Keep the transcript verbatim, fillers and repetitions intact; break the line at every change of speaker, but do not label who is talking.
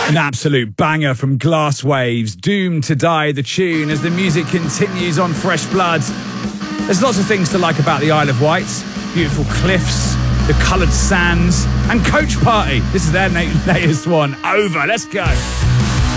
An absolute banger from Glass Waves, Doomed to Die, the tune, as the music continues on Fresh Blood. There's lots of things to like about the Isle of Wight. Beautiful cliffs, the coloured sands, and Coach Party. This is their latest one, Over. Let's go.